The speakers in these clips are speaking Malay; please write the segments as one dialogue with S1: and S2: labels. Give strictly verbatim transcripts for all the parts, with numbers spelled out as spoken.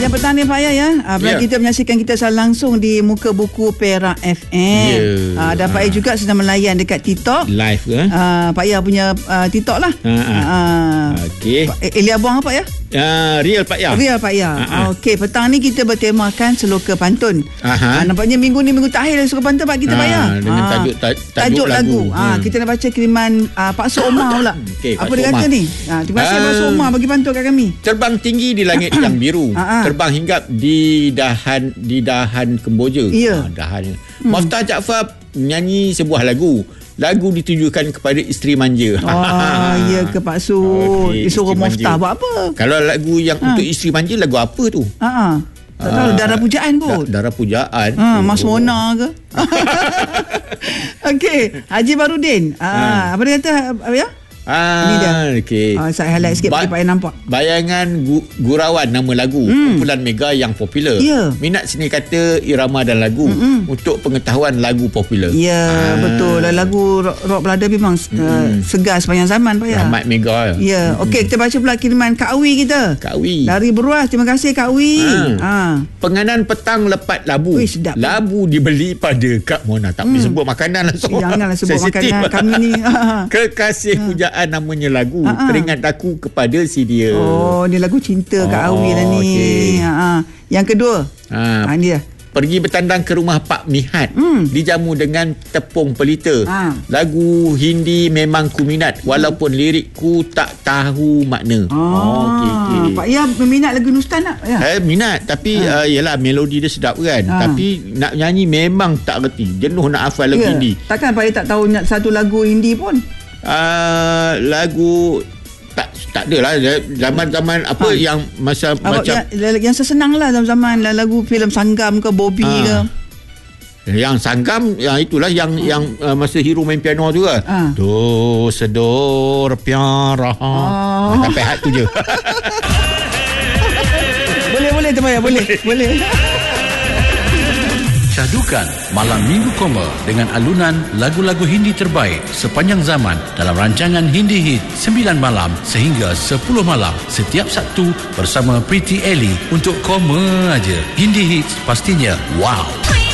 S1: Sepanjang petang ni Pak Ayah ya. Uh, yeah. Kita menyaksikan kita secara langsung di Muka Buku Perak F M. Yeah. Uh, dan Pak Ayah juga sedang melayan dekat TikTok.
S2: Live ke?
S1: Uh, Pak Ayah punya uh, TikTok lah. Uh, uh,
S2: Okey.
S1: Elia Buang apa ya?
S2: Uh, real Pak Ayah.
S1: Real Pak Ayah. Uh-huh. Okey, petang ni kita bertemakan Seloka Pantun. Uh-huh. Uh, nampaknya minggu ni minggu terakhir Seloka Pantun Pak kita uh, Pak Ayah.
S2: Dengan tajuk, ta- tajuk,
S1: tajuk lagu.
S2: lagu.
S1: Uh, kita nak baca kiriman uh, Pak Sok Omar pula.
S2: Okay,
S1: apa dia kata ni? Uh, terima kasih uh, Pak Sok Omar bagi pantun kat kami.
S2: Terbang tinggi di langit yang biru. Uh-huh. Terbang hinggap di dahan di dahan Kemboja.
S1: Yeah.
S2: Uh, dahan. Hmm. Moftah Jaafar menyanyi sebuah lagu. Lagu ditujukan kepada isteri manja.
S1: Oh, ya ke Pak Su. Okay, disuruh Moftah buat apa?
S2: Kalau lagu yang ha. untuk isteri manja, lagu apa tu?
S1: Ha. Tak tahu, uh, darah pujaan kot.
S2: Da, darah pujaan.
S1: Ha, Mas Mona ke? Okey, Haji Barudin. Ah, ha. Apa dia kata? Apa ya?
S2: Ah,
S1: ini dia.
S2: Okey.
S1: Ah, saya highlight sikit ba- bagi Pak nampak.
S2: Bayangan gu- gurauan nama lagu, hmm. kumpulan mega yang popular.
S1: Yeah.
S2: Minat seni kata, irama dan lagu mm-hmm. untuk pengetahuan lagu popular.
S1: Ya, yeah, ah. betul. Lagu rock, rock belada memang mm-hmm. uh, segar sepanjang zaman Pak ya.
S2: Rahmat mega.
S1: Ya. Yeah. Mm-hmm. Okey, kita baca pula kiriman Kak Awi kita.
S2: Kak Awi.
S1: Dari Beruas. Terima kasih Kak Awi. Ah. Ah.
S2: Penganan petang lepat labu.
S1: Ui, sedap.
S2: Labu dibeli pada Kak Mona. Tak boleh hmm. sebut makanan langsung.
S1: Janganlah sebut makanan kami ni.
S2: Kekasih pujaan namanya lagu. Ha-ha. Teringat aku kepada si dia.
S1: Oh, ni lagu cinta oh, Kak Awi lah ni. Okay. Ha-ha. Yang kedua. Ha. Ha, ni dia.
S2: Pergi bertandang ke rumah Pak Mihat. Hmm. Dijamu dengan tepung pelita. Ha. Lagu Hindi memang ku minat. Walaupun lirikku tak tahu makna.
S1: Oh, oh okay, okay. Pak Ya minat lagu Nustan tak? Ya?
S2: Saya minat. Tapi ha. uh, yalah melodi dia sedap kan. Ha. Tapi nak nyanyi memang tak reti. Jenuh nak hafal lagu ya. Hindi.
S1: Takkan Pak Ya tak tahu satu lagu Hindi pun?
S2: Uh, lagu tak tak adalah zaman-zaman apa ha. yang masa
S1: apa,
S2: macam
S1: yang, yang sesenang lah zaman lagu filem Sanggam ke Bobby ha. ke
S2: yang Sanggam yang itulah yang ha. yang uh, masa hero main piano tu kan ha. Do sedor piara ha. sampai hat tu je.
S1: boleh boleh tu Maya boleh boleh.
S3: Syahdukan Malam Minggu Koma dengan alunan lagu-lagu Hindi terbaik sepanjang zaman dalam rancangan Hindi Hit sembilan malam sehingga sepuluh malam setiap Sabtu bersama Pretty Ellie untuk Koma aja. Hindi Hits pastinya wow.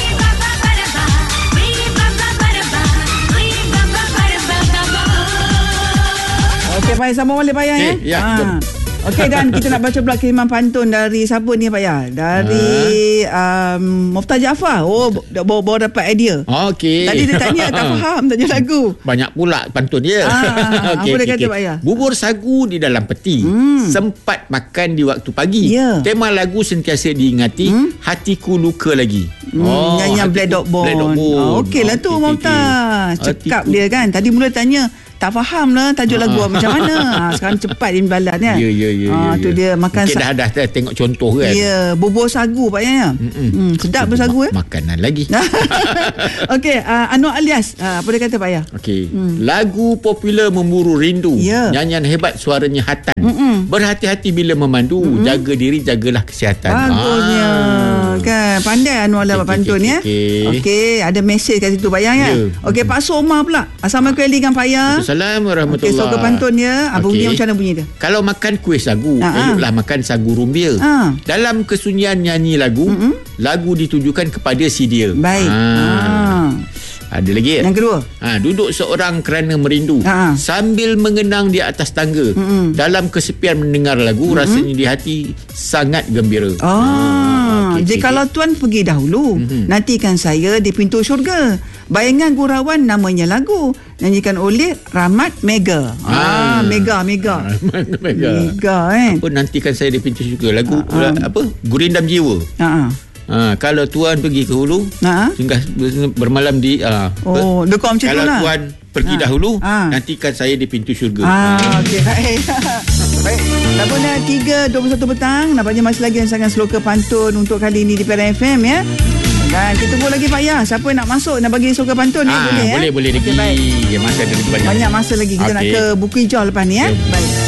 S1: Okey, Pak sama boleh Pak Ya.
S2: Okay, ya, ha.
S1: Okey, dan kita nak baca pula kiriman pantun dari siapa ni Pak Ya? Dari ha. um, Moftah Jaafar. Oh, baru, baru dapat idea.
S2: Okey.
S1: Tadi dia tanya tak faham tajuk lagu.
S2: Banyak pula pantun dia.
S1: Ah, okay, apa dia okay, kata okay. Pak Ya?
S2: Bubur sagu di dalam peti. Hmm. Sempat makan di waktu pagi. Yeah. Tema lagu sentiasa diingati. Hmm? Hatiku luka lagi.
S1: Hmm, oh, nyanyian Black Dog Bone. Oh, Okeylah okay, tu okay, Moftah. Okay. Cekap hatiku. Dia kan. Tadi mula tanya tak faham lah tajuk lagu macam mana. Ha, sekarang cepat dia balas kan.
S2: Ya ya ya.
S1: Ha, tu dia makan
S2: mungkin dah, dah dah tengok contoh kan.
S1: Ya, bubur sagu Pak Ya. Hmm, sedap bubur sagu eh.
S2: Makanan lagi.
S1: Okey, uh, Anwar Alias. Uh, apa dia kata Pak Ya?
S2: Okey. Hmm. Lagu popular Memburu Rindu. Yeah. Nyanyian hebat suaranya Hatan. Mm-mm. Berhati-hati bila memandu. Mm-mm. Jaga diri, jagalah kesihatan.
S1: Bagusnya. Ah. Kan pandai Anwar lah okay, pantun okay, ya. Okey, okay, ada mesej kat situ Pak Ya kan. Yeah. Okey, Pak Soma pula. Assalamualaikum dengan Pak Ya.
S2: Assalamualaikum warahmatullahi.
S1: Okey, soal pantun ya. Apa okay. bunyi macam mana bunyi dia?
S2: Kalau makan kuih sagu,
S1: Ha-ha.
S2: eloklah makan sagu rumbia. Ha. Dalam kesunyian nyanyi lagu, mm-hmm. lagu ditujukan kepada si dia.
S1: Baik. Ha. Ha.
S2: Ada lagi?
S1: Yang kedua.
S2: Ha, duduk seorang kerana merindu.
S1: Ha.
S2: Sambil mengenang di atas tangga. Mm-hmm. Dalam kesepian mendengar lagu, mm-hmm. rasanya di hati sangat gembira.
S1: Oh. Ha. Okay, Jikalau okay. Tuan pergi dahulu, mm-hmm. nantikan saya di pintu syurga. Bayangan gurauan namanya lagu. Nyanyikan oleh Rahmat Mega. Ah, ah Mega, Mega.
S2: Mega.
S1: Mega kan.
S2: Apa nantikan saya di pintu syurga. Lagu ah, ah. apa? Gurindam Jiwa.
S1: Ha.
S2: Ha, kalau tuan pergi ke hulu, ha? singgah bermalam di ha,
S1: oh, dekat macam
S2: kalau
S1: lah.
S2: tuan pergi ha. dahulu, ha. nantikan saya di pintu syurga.
S1: Ah, ha. Okey, baik. Baik. Telefonnya tiga dua puluh satu petang. Nampaknya masih lagi yang sangat Seloka Pantun untuk kali ini di Perak F M ya. Dan kita tunggu lagi Pak Ya. Siapa yang nak masuk nak bagi Seloka Pantun ni
S2: ha,
S1: boleh
S2: boleh
S1: ya.
S2: Boleh boleh lagi. Okay, masa ada lagi banyak.
S1: Banyak masa lagi. Kita okay. nak ke buku hijau lepas ni ya. Okay. Baik.